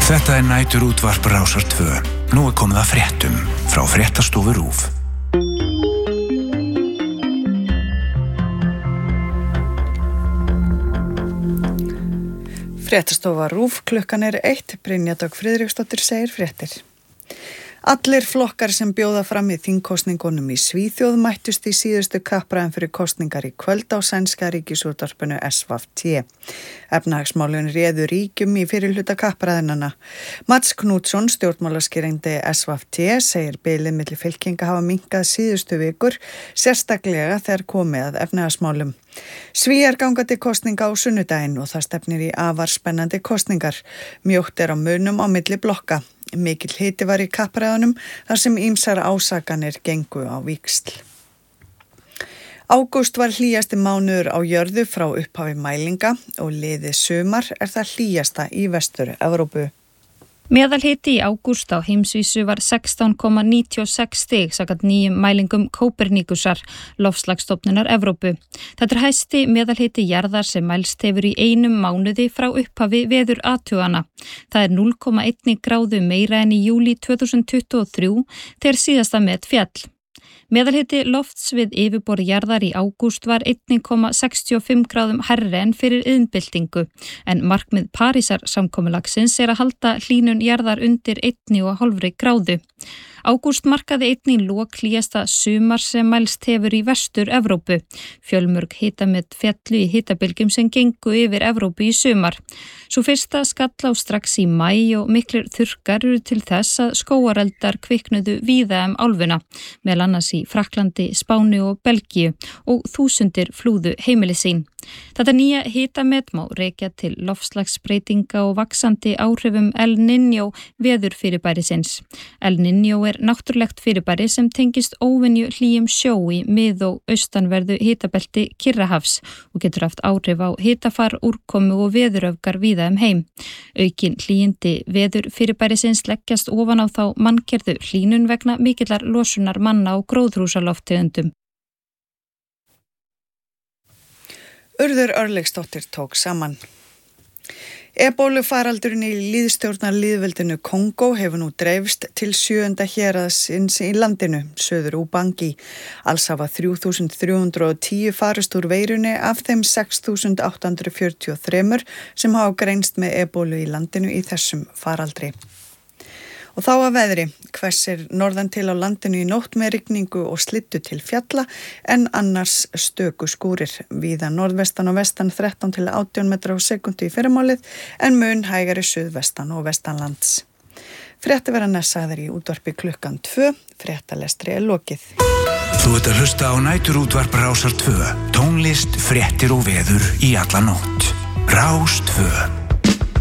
Þetta næturútvarp Rásar 2. Nú komið að fréttum frá Fréttastofu RÚV. Fréttastofa RÚV, klukkan 1, Brynja Dögg Friðriksdóttir segir fréttir. Allir flokkar sem bjóða fram í þingkosningunum í Svíþjóð mættust í síðustu kappræðum fyrir kosningar í kvöld á sænska ríkisútvarpinu SVT. Efnahagsmálin réðu ríkjum í fyrirhluta kappræðinana. Mats Knútsson, stjórnmálaskýrandi SVT, segir bilið milli fylkinga hafa minnkað síðustu vikur, sérstaklega þegar komið að efnahagsmálum. Svíar ganga til kosninga á sunnudaginn og það stefnir í afar spennandi kosningar. Mjótt á munum á milli blokka. Mikill hiti var í kappræðunum þar sem ýmsar ásakanir gengu á víxl. Ágúst var hlýjasti mánuður á jörðu frá upphafi mælinga og liðið sumar það hlýjasta í Vestur-Evrópu. Meðalhiti í ágúst á heimsvísu var 16,96 stig samkvæmt nýjum mælingum Kóperníkusar, loftslagsstofnunar Evrópu. Þetta hæsti meðalhiti jarðar sem mælst hefur í einum mánuði frá upphafi veðurathugana. Það 0,1 gráðu meira en í júlí 2023 þegar síðasta met féll. Meðalhiti lofts við yfirborð jarðar í ágúst var 1,65 gráðum hærri en fyrir iðnbyltingu, en markmið Parísarsamkomulagsins að halda hlýnun jarðar undir 1,5 gráðu. Ágúst markaði einnig lok hlýjasta sumar sem mælst hefur í Vestur-Evrópu. Fjölmörg hitamet féllu í hitabylgjum sem gengu yfir Evrópu í sumar. Svo fyrsta skall á strax í maí og miklir þurrkar eru til þess að skógareldar kviknuðu víða álfuna, meðal annars í Frakklandi, Spáni og Belgíu og þúsundir flúðu heimili sín. Þetta nýja hitamet má rekja til loftslagsbreytinga og vaxandi áhrifum El Niño veðurfyrirbærisins. El Niño náttúrulegt fyrirbæri sem tengist óvenju hlýjum sjó í mið- og austanverðu hitabelti Kyrrahafs og getur haft áhrif á hitafar, úrkomu og veðuröfgar víða heim. Aukin hlýjindi veðurfyrirbærisins leggjast ofan á þá manngerðu hlýnun vegna mikillar losunar manna og gróðurhúsalofttegundum. Urður Örlygsdóttir tók saman. Ebólufaraldurinn í lýðstjórnarlýðveldinu Kongó hefur nú dreifst til 7. héraðsins í landinu, Suður Ubangi. Alls hafa 3.310 farist úr veirunni af þeim 6.843 sem hafa greinst með ebólu í landinu í þessum faraldri. Og þá að veðri, hvessir norðan til á landinu í nótt með rigningu og slyddu til fjalla en annars stöku skúrir. Víða norðvestan og vestan 13 til 18 metra á sekundu í fyrramálið en mun hægari suðvestan og vestanlands. Frétti verða sagðar í útvarpi klukkan 2, fréttalestri lokið. Þú ert að hlusta á næturútvarp Rásar 2, tónlist, fréttir og veður í alla nótt. Rás 2.